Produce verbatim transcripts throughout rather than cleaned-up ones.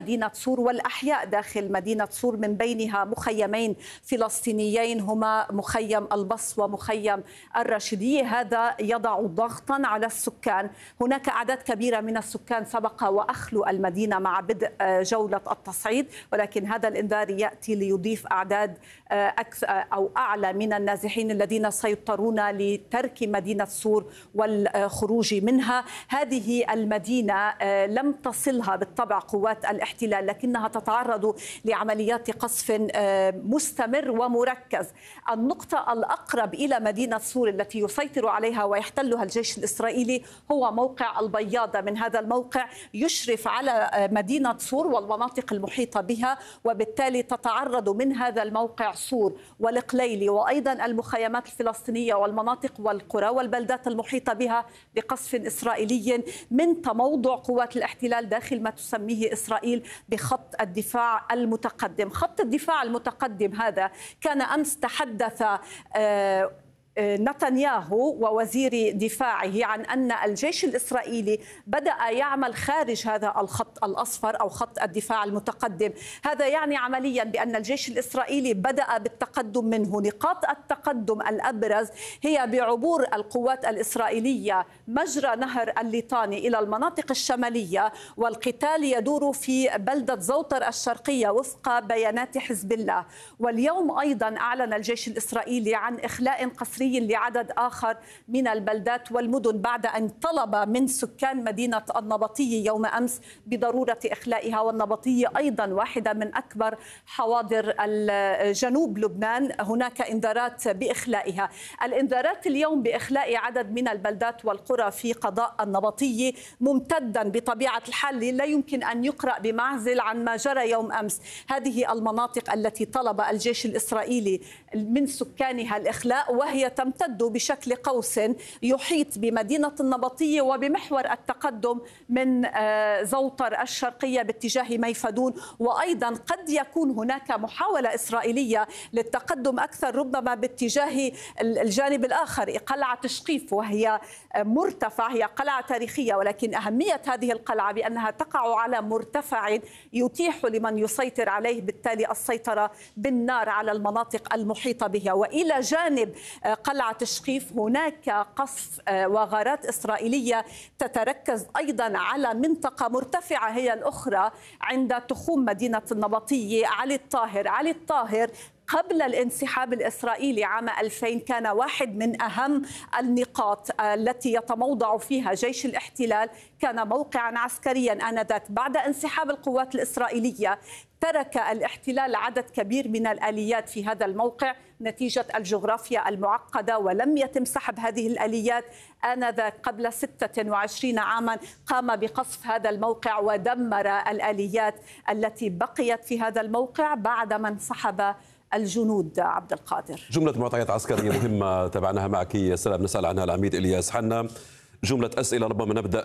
مدينة صور والأحياء داخل مدينة صور، من بينها مخيمين فلسطينيين هما مخيم البص ومخيم الراشدية. هذا يضع ضغطا على السكان. هناك أعداد كبيرة من السكان سبق وأخلوا المدينة مع بدء جولة التصعيد، ولكن هذا الإنذار يأتي ليضيف أعداد أكثر أو أعلى من النازحين الذين سيضطرون لترك مدينة صور والخروج منها. هذه المدينة لم تصلها بالطبع قوات الاحتلال، لكنها تتعرض لعمليات قصف مستمر ومركز. النقطة الأقرب إلى مدينة صور التي يسيطر عليها ويحتلها الجيش الإسرائيلي هو موقع البياضة. من هذا الموقع يشرف على مدينة صور والمناطق المحيطة بها، وبالتالي تتعرض من هذا الموقع صور والقليلي وأيضا المخيمات الفلسطينية والمناطق والقرى والبلدات المحيطة بها بقصف إسرائيلي من تموضع قوات الاحتلال داخل ما تسميه إسرائيل بخط الدفاع المتقدم. خط الدفاع المتقدم هذا كان أمس تحدث آه نتنياهو ووزير دفاعه عن أن الجيش الإسرائيلي بدأ يعمل خارج هذا الخط الأصفر أو خط الدفاع المتقدم. هذا يعني عمليا بأن الجيش الإسرائيلي بدأ بالتقدم منه. نقاط التقدم الأبرز هي بعبور القوات الإسرائيلية مجرى نهر الليطاني إلى المناطق الشمالية، والقتال يدور في بلدة زوطر الشرقية وفق بيانات حزب الله. واليوم أيضا أعلن الجيش الإسرائيلي عن إخلاء قسري لعدد آخر من البلدات والمدن بعد أن طلب من سكان مدينة النبطية يوم أمس بضرورة إخلائها. والنبطية أيضا واحدة من أكبر حواضر جنوب لبنان، هناك إنذارات بإخلائها. الإنذارات اليوم بإخلاء عدد من البلدات والقرى في قضاء النبطية ممتدا بطبيعة الحال، لا يمكن أن يقرأ بمعزل عن ما جرى يوم أمس. هذه المناطق التي طلب الجيش الإسرائيلي من سكانها الإخلاء، وهي تمتد بشكل قوس يحيط بمدينة النبطية وبمحور التقدم من زوطر الشرقية باتجاه ميفدون. وأيضا قد يكون هناك محاولة إسرائيلية للتقدم أكثر ربما باتجاه الجانب الآخر، قلعة شقيف، وهي مرتفع، هي قلعة تاريخية، ولكن أهمية هذه القلعة بأنها تقع على مرتفع يتيح لمن يسيطر عليه بالتالي السيطرة بالنار على المناطق المحيطة بها. وإلى جانب قلعة شقيف هناك قصف وغارات إسرائيلية تتركز أيضا على منطقة مرتفعة هي الأخرى عند تخوم مدينة النبطية. علي الطاهر علي الطاهر قبل الانسحاب الإسرائيلي عام ألفين كان واحد من أهم النقاط التي يتموضع فيها جيش الاحتلال، كان موقعا عسكريا آنذاك. بعد انسحاب القوات الإسرائيلية ترك الاحتلال عدد كبير من الآليات في هذا الموقع نتيجة الجغرافيا المعقدة، ولم يتم سحب هذه الآليات آنذاك. قبل ستة وعشرين عاما قام بقصف هذا الموقع ودمر الآليات التي بقيت في هذا الموقع بعدما انسحب الجنود. عبد القادر، جملة معطيات عسكرية مهمة تابعناها معك يا سلام، نسأل عنها العميد إلياس حنا. جملة أسئلة، ربما نبدأ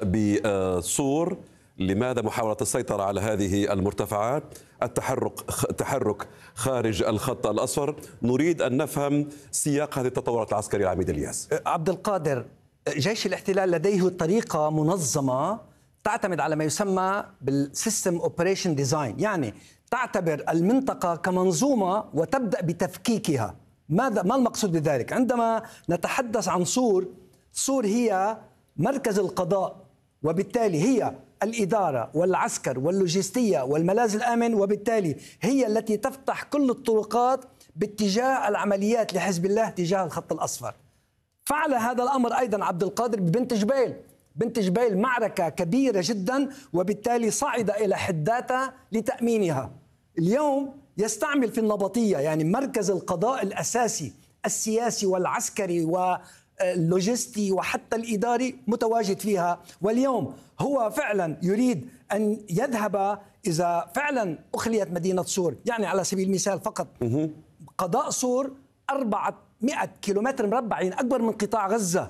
بصور. لماذا محاولة السيطرة على هذه المرتفعات؟ التحرك التحرك خارج الخط الأصفر. نريد أن نفهم سياق هذه التطورات العسكرية العميد إلياس. عبد القادر، جيش الاحتلال لديه طريقة منظمة تعتمد على ما يسمى بالسيستم اوبريشن ديزاين، يعني تعتبر المنطقة كمنظومة وتبدأ بتفكيكها. ماذا ما المقصود بذلك؟ عندما نتحدث عن صور، صور هي مركز القضاء، وبالتالي هي الإدارة والعسكر واللوجستية والملاذ الآمن، وبالتالي هي التي تفتح كل الطرقات باتجاه العمليات لحزب الله تجاه الخط الأصفر. فعل هذا الأمر أيضا عبد القادر ببنت جبيل. بنت جبيل معركة كبيرة جدا، وبالتالي صعد إلى حداتها لتأمينها. اليوم يستعمل في النبطية، يعني مركز القضاء الأساسي السياسي والعسكري واللوجستي وحتى الإداري متواجد فيها. واليوم هو فعلا يريد أن يذهب إذا فعلا أخليت مدينة صور، يعني على سبيل المثال فقط قضاء صور أربعمائة كيلومتر مربع، يعني أكبر من قطاع غزة.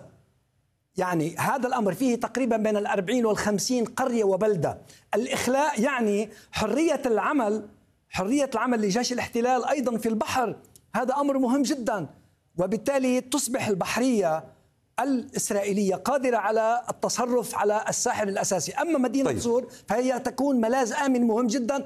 يعني هذا الأمر فيه تقريبا بين الأربعين والخمسين قرية وبلدة. الإخلاء يعني حرية العمل، حرية العمل لجيش الاحتلال أيضا في البحر، هذا أمر مهم جدا. وبالتالي تصبح البحرية الإسرائيلية قادرة على التصرف على الساحل الأساسي. أما مدينة طيب. صور فهي تكون ملاذ آمن مهم جدا